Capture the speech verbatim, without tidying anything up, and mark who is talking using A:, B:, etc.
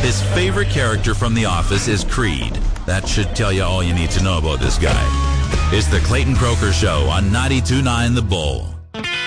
A: His favorite character from The Office is Creed. That should tell you all you need to know about this guy. It's the Clayton Croker Show on ninety-two point nine The Bull.